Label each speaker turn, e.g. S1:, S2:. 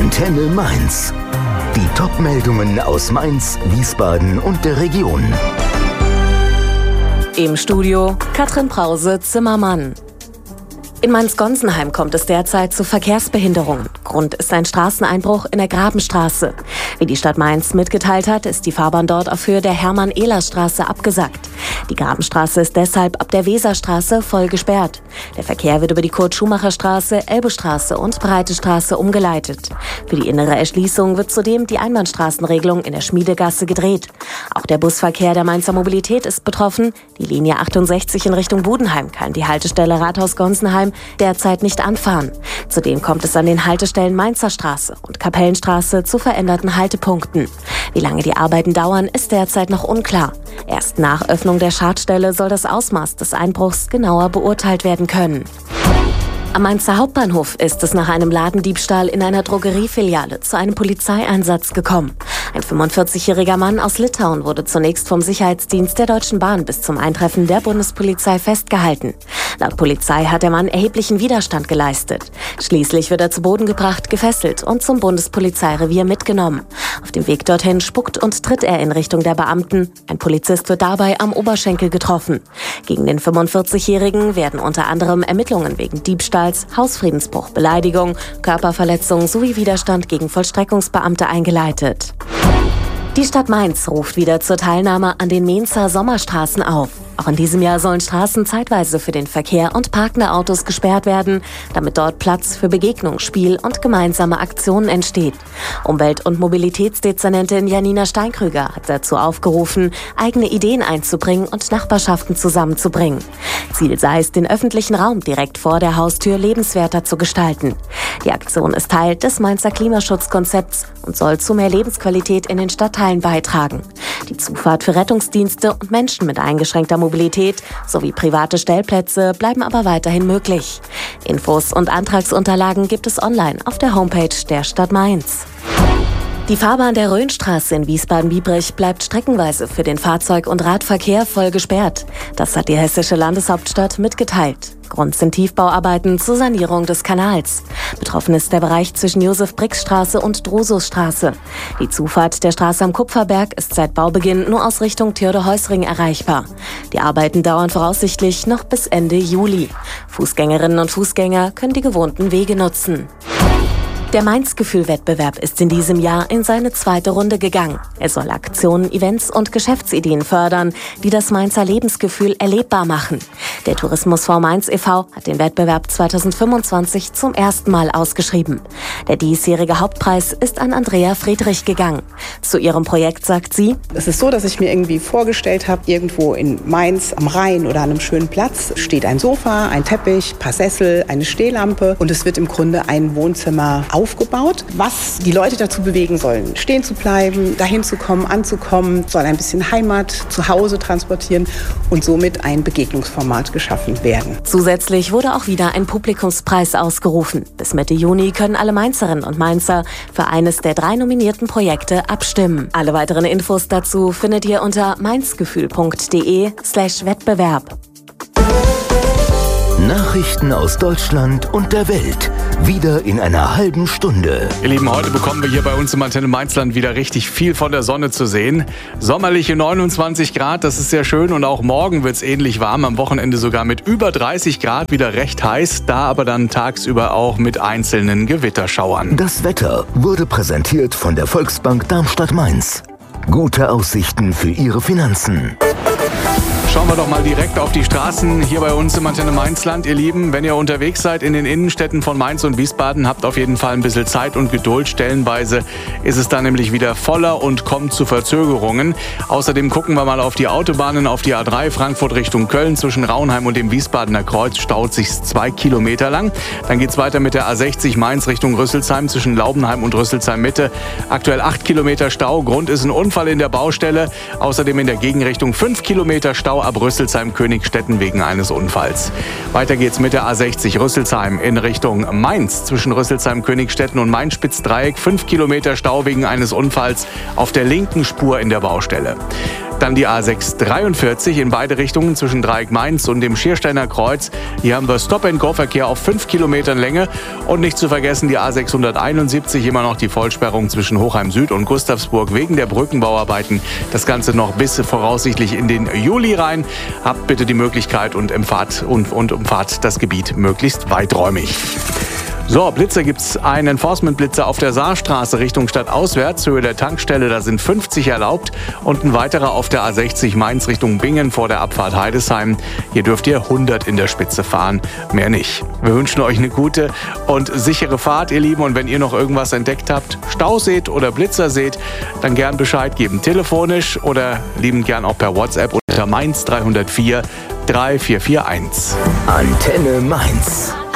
S1: Antenne Mainz. Die Top-Meldungen aus Mainz, Wiesbaden und der Region.
S2: Im Studio Katrin Brause-Zimmermann. In Mainz-Gonsenheim kommt es derzeit zu Verkehrsbehinderungen. Grund ist ein Straßeneinbruch in der Grabenstraße. Wie die Stadt Mainz mitgeteilt hat, ist die Fahrbahn dort auf Höhe der Hermann-Ehlers-Straße abgesackt. Die Grabenstraße ist deshalb ab der Weserstraße voll gesperrt. Der Verkehr wird über die Kurt-Schumacher-Straße, Elbestraße und Breite Straße umgeleitet. Für die innere Erschließung wird zudem die Einbahnstraßenregelung in der Schmiedegasse gedreht. Auch der Busverkehr der Mainzer Mobilität ist betroffen. Die Linie 68 in Richtung Budenheim kann die Haltestelle Rathaus-Gonsenheim derzeit nicht anfahren. Zudem kommt es an den Haltestellen Mainzer Straße und Kapellenstraße zu veränderten Haltepunkten. Wie lange die Arbeiten dauern, ist derzeit noch unklar. Erst nach Öffnung der Schadstelle soll das Ausmaß des Einbruchs genauer beurteilt werden können. Am Mainzer Hauptbahnhof ist es nach einem Ladendiebstahl in einer Drogeriefiliale zu einem Polizeieinsatz gekommen. Ein 45-jähriger Mann aus Litauen wurde zunächst vom Sicherheitsdienst der Deutschen Bahn bis zum Eintreffen der Bundespolizei festgehalten. Laut Polizei hat der Mann erheblichen Widerstand geleistet. Schließlich wird er zu Boden gebracht, gefesselt und zum Bundespolizeirevier mitgenommen. Auf dem Weg dorthin spuckt und tritt er in Richtung der Beamten. Ein Polizist wird dabei am Oberschenkel getroffen. Gegen den 45-Jährigen werden unter anderem Ermittlungen wegen Diebstahls, Hausfriedensbruch, Beleidigung, Körperverletzung sowie Widerstand gegen Vollstreckungsbeamte eingeleitet. Die Stadt Mainz ruft wieder zur Teilnahme an den Mainzer Sommerstraßen auf. Auch in diesem Jahr sollen Straßen zeitweise für den Verkehr und parkende Autos gesperrt werden, damit dort Platz für Begegnung, Spiel und gemeinsame Aktionen entsteht. Umwelt- und Mobilitätsdezernentin Janina Steinkrüger hat dazu aufgerufen, eigene Ideen einzubringen und Nachbarschaften zusammenzubringen. Ziel sei es, den öffentlichen Raum direkt vor der Haustür lebenswerter zu gestalten. Die Aktion ist Teil des Mainzer Klimaschutzkonzepts und soll zu mehr Lebensqualität in den Stadtteilen beitragen. Die Zufahrt für Rettungsdienste und Menschen mit eingeschränkter Mobilität sowie private Stellplätze bleiben aber weiterhin möglich. Infos und Antragsunterlagen gibt es online auf der Homepage der Stadt Mainz. Die Fahrbahn der Rhönstraße in Wiesbaden-Biebrich bleibt streckenweise für den Fahrzeug- und Radverkehr voll gesperrt. Das hat die hessische Landeshauptstadt mitgeteilt. Grund sind Tiefbauarbeiten zur Sanierung des Kanals. Betroffen ist der Bereich zwischen Josef-Brix-Straße und Drususstraße. Die Zufahrt der Straße am Kupferberg ist seit Baubeginn nur aus Richtung Theodor-Heuss-Ring erreichbar. Die Arbeiten dauern voraussichtlich noch bis Ende Juli. Fußgängerinnen und Fußgänger können die gewohnten Wege nutzen. Der Mainz-Gefühl-Wettbewerb ist in diesem Jahr in seine zweite Runde gegangen. Er soll Aktionen, Events und Geschäftsideen fördern, die das Mainzer Lebensgefühl erlebbar machen. Der Tourismusfonds Mainz e.V. hat den Wettbewerb 2025 zum ersten Mal ausgeschrieben. Der diesjährige Hauptpreis ist an Andrea Friedrich gegangen. Zu ihrem Projekt sagt sie:
S3: Es ist so, dass ich mir irgendwie vorgestellt habe, irgendwo in Mainz am Rhein oder an einem schönen Platz steht ein Sofa, ein Teppich, ein paar Sessel, eine Stehlampe und es wird im Grunde ein Wohnzimmer aufgebaut, was die Leute dazu bewegen sollen, stehen zu bleiben, dahin zu kommen, anzukommen, soll ein bisschen Heimat zu Hause transportieren und somit ein Begegnungsformat geschaffen werden.
S2: Zusätzlich wurde auch wieder ein Publikumspreis ausgerufen. Bis Mitte Juni können alle Mainzerinnen und Mainzer für eines der 3 nominierten Projekte abstimmen. Alle weiteren Infos dazu findet ihr unter mainzgefühl.de/Wettbewerb.
S1: Nachrichten aus Deutschland und der Welt. Wieder in einer halben Stunde.
S4: Ihr Lieben, heute bekommen wir hier bei uns im Antenne Mainzland wieder richtig viel von der Sonne zu sehen. Sommerliche 29 Grad, das ist sehr schön. Und auch morgen wird es ähnlich warm. Am Wochenende sogar mit über 30 Grad wieder recht heiß. Da aber dann tagsüber auch mit einzelnen Gewitterschauern.
S1: Das Wetter wurde präsentiert von der Volksbank Darmstadt-Mainz. Gute Aussichten für Ihre Finanzen.
S4: Schauen wir doch mal direkt auf die Straßen hier bei uns im Antenne Mainzland. Ihr Lieben, wenn ihr unterwegs seid in den Innenstädten von Mainz und Wiesbaden, habt auf jeden Fall ein bisschen Zeit und Geduld. Stellenweise ist es dann nämlich wieder voller und kommt zu Verzögerungen. Außerdem gucken wir mal auf die Autobahnen, auf die A3 Frankfurt Richtung Köln. Zwischen Rauenheim und dem Wiesbadener Kreuz staut sich 2 Kilometer lang. Dann geht's weiter mit der A60 Mainz Richtung Rüsselsheim zwischen Laubenheim und Rüsselsheim Mitte. Aktuell 8 Kilometer Stau. Grund ist ein Unfall in der Baustelle. Außerdem in der Gegenrichtung 5 Kilometer Stau ab Rüsselsheim-Königstetten wegen eines Unfalls. Weiter geht's mit der A60 Rüsselsheim in Richtung Mainz. Zwischen Rüsselsheim-Königstetten und Main-Spitz-Dreieck 5 Kilometer Stau wegen eines Unfalls auf der linken Spur in der Baustelle. Dann die A643 in beide Richtungen zwischen Dreieck Mainz und dem Schiersteiner Kreuz. Hier haben wir Stop-and-Go-Verkehr auf 5 Kilometern Länge. Und nicht zu vergessen die A671, immer noch die Vollsperrung zwischen Hochheim Süd und Gustavsburg wegen der Brückenbauarbeiten. Das Ganze noch bis voraussichtlich in den Juli rein. Habt bitte die Möglichkeit und umfahrt das Gebiet möglichst weiträumig. So, Blitzer gibt's einen Enforcement-Blitzer auf der Saarstraße Richtung Stadt auswärts, Höhe der Tankstelle, da sind 50 erlaubt und ein weiterer auf der A60 Mainz Richtung Bingen vor der Abfahrt Heidesheim. Hier dürft ihr 100 in der Spitze fahren, mehr nicht. Wir wünschen euch eine gute und sichere Fahrt, ihr Lieben, und wenn ihr noch irgendwas entdeckt habt, Stau seht oder Blitzer seht, dann gern Bescheid geben, telefonisch oder liebend gern auch per WhatsApp unter Mainz 304 3441.
S1: Antenne Mainz.